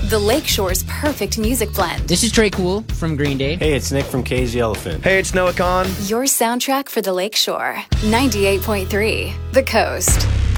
The Lakeshore's perfect music blend. This is Trey Cool from Green Day. Hey, it's Nick from Crazy Elephant. Hey, it's Noah Kahan. Your soundtrack for the Lakeshore. 98.3 The Coast.